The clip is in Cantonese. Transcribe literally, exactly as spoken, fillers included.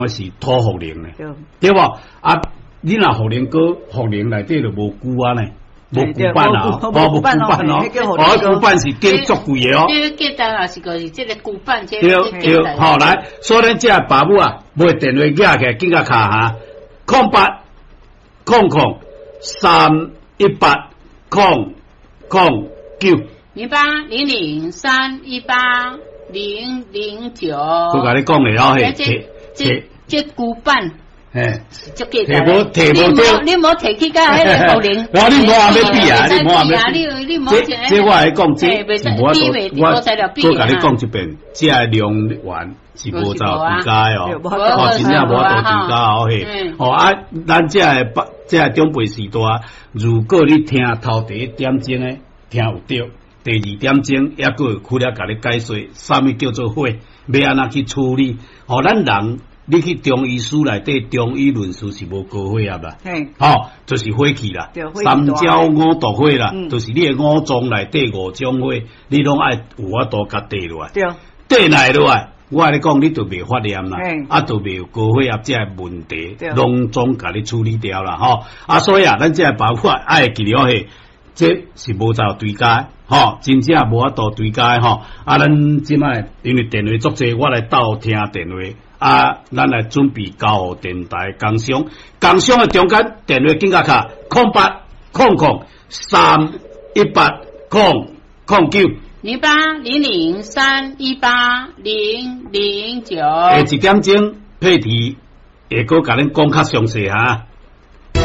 我是土茯苓嘞，对不？啊，你若茯苓糕茯苓内底就无菇啊呢，无菇板啊，哦，无菇板哦，哦，菇板是顶足贵的哦。 这简单也是个这个菇板，这对对，好来，所以咱这爸母啊，买电话寄起来，紧甲卡哈，空八空空三一八空空九零八零零三一八零零九。 我甲你讲的哦，嘿， 这这这菇板。 嘿， 就记得，提无提无对，你无提起甲迄个茯苓， 然后你无阿要比啊，你无阿要比，你你无这这我来讲，这是无我我甲你讲一遍，这量完是无照对家哦，哦，真正无照对家哦嘿，哦啊，咱这个这长辈时代，如果你听头第一点钟呢，听有对，第二點鐘也個佢咧甲你解說，啥物叫做火，要安怎去處理？哦，咱人你去中醫書內底中醫論述是無高火啊啦，吼，就是火氣啦，三焦五毒火啦，嗯、就是你嘅五臟內底五種火，你攏愛有法度甲地落來，地來落來，我嚟講你就未發炎啦，啊，就未有高火啊，即係問題，攏總甲你處理掉啦，吼，啊，所以啊，咱即係包括愛記了係。这是无照对家，吼，真正无法度对家，吼。啊，咱即摆因为电话足济，我来斗听电话。啊，咱来准备交电台工商，工商的中间电话紧甲卡空八空空三一八空空九零八零零三一八零零九。 下一点钟配题，下个甲恁讲较详细哈。